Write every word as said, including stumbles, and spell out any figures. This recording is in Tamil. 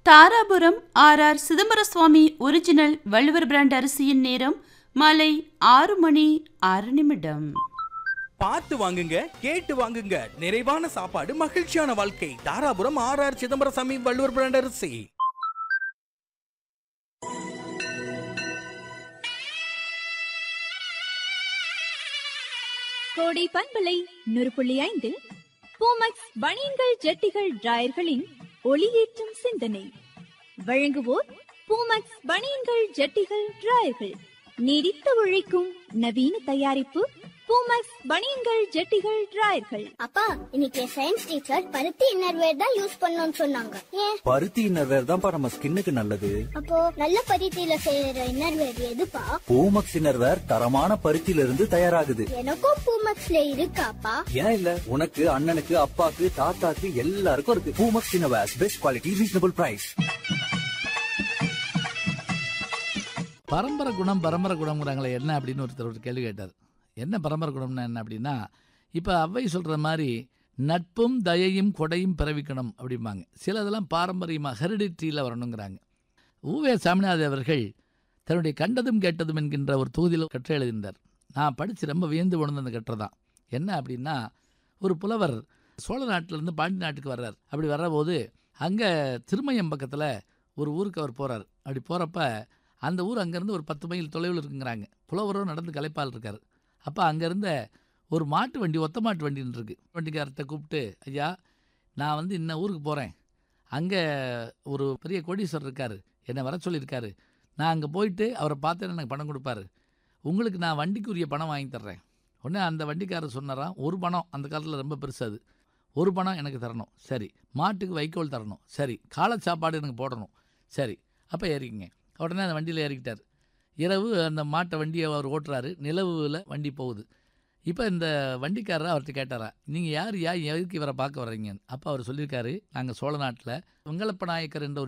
தாராபுரம் ஆர் ஆர் சிதம்பர சுவாமி ஒரிஜினல் வள்ளுவர் பிராண்ட் அரிசியின் நேரம் மாலை ஆறு மணி ஆறு நிமிடம். பார்த்து வாங்குங்க, கேட்டு வாங்குங்க. நிறைவான சாப்பாடு, மகிழ்ச்சியான வாழ்க்கை. தாராபுரம் ஆர் ஆர் சிதம்பர சுவாமி வள்ளுவர் பிராண்ட் அரிசி. கோடை பண்பலை நூறு புள்ளி ஐந்து பூமக்ஸ் பனியன்கள் ஜட்டிகள் டிராயர்களின் ஒளியேற்றும் சிந்தனை வழங்குவோர் பூமக்ஸ் பனியன்கள் ஜட்டிகள் டிராயர்கள். நீடித்து உழைக்கும் நவீன தயாரிப்பு பூமக்ஸ் பனியன்கள் ஜட்டிகள் டிராயர்கள். அப்பா, இன்னைக்கு சயின்ஸ் டீச்சர் பருத்தி இன்னர்வேர் தான் யூஸ் பண்ணணும்னு சொன்னாங்க. ஏன்? பருத்தி இன்னர்வேர் தான்ப்பா நம்ம ஸ்கின்னுக்கு நல்லது. அப்போ நல்ல பருத்தியில செய்யற இன்னர்வேர் எதுப்பா? பூமக்ஸ் இன்னர்வேர் தரமான பருத்தியில இருந்து தயாராகுது. எனக்கும் பூமக்ஸ்ல இருக்காப்பா. ஏன் இல்ல, உனக்கு அண்ணனுக்கு அப்பாக்கு தாத்தாக்கு எல்லாருக்கும் இருக்கு. Poomex innerwear, best quality, reasonable price. பரம்பரை குணம் பரம்பரை குணம்ங்கிறாங்களே என்ன அப்படின்னு ஒருத்தர் ஒரு கேள்வி கேட்டார். என்ன பரம்பரை குணம்னா என்ன அப்படின்னா, இப்போ அவ்வை சொல்கிற மாதிரி நட்பும் தயையும் கொடையும் பிறவிக்கணும் அப்படிம்பாங்க. சிலதெல்லாம் பாரம்பரியமாக ஹெரிடிட்டியில் வரணுங்கிறாங்க. ஊவே சாமிநாத அவர்கள் தன்னுடைய கண்டதும் கேட்டதும் என்கின்ற ஒரு தொகுதியில் கற்றை எழுதினார். நான் படித்து ரொம்ப வியந்து உணர்ந்த அந்த கற்றை தான். என்ன அப்படின்னா, ஒரு புலவர் சோழ நாட்டிலேருந்து பாண்டி நாட்டுக்கு வர்றார். அப்படி வர்றபோது அங்கே திருமயம் பக்கத்தில் ஒரு ஊருக்கு அவர் போகிறார். அப்படி போகிறப்ப அந்த ஊர் அங்கேருந்து ஒரு பத்து மைல் தொலைவில் இருக்குங்கிறாங்க. புலவரும் நடந்து கலைப்பால் இருக்கார். அப்போ அங்கேருந்த ஒரு மாட்டு வண்டி, ஒத்த மாட்டு வண்டின்னு இருக்கு. வண்டிக்காரத்தை கூப்பிட்டு, ஐயா, நான் வந்து இன்ன ஊருக்கு போகிறேன், அங்கே ஒரு பெரிய கோடீஸ்வரர் இருக்கார், என்னை வர சொல்லியிருக்காரு, நான் அங்கே போயிட்டு அவரை பார்த்தேன்னு எனக்கு பணம் கொடுப்பாரு, உங்களுக்கு நான் வண்டிக்குரிய பணம் வாங்கி தர்றேன். உடனே அந்த வண்டிக்காரர் சொன்னாராம், ஒரு பணம், அந்த காலத்தில் ரொம்ப பெருசு அது, ஒரு பணம் எனக்கு தரணும், சரி. மாட்டுக்கு வைக்கோல் தரணும், சரி. காலை சாப்பாடு எனக்கு போடணும், சரி. அப்போ ஏறிக்கிங்க. உடனே அந்த வண்டியில் ஏறிக்கிட்டார். இரவு அந்த மாட்டை வண்டியை அவர் ஓட்டுறாரு. நிலவில் வண்டி போகுது. இப்போ இந்த வண்டிக்காரர் அவர்கிட்ட கேட்டாரா, நீங்கள் யார் யா எதுக்கு இவரை பார்க்க வர்றீங்கன்னு. அப்போ அவர் சொல்லியிருக்காரு, நாங்கள் சோழ நாட்டில் வெங்கலப்ப நாயக்கர் என்ற ஒரு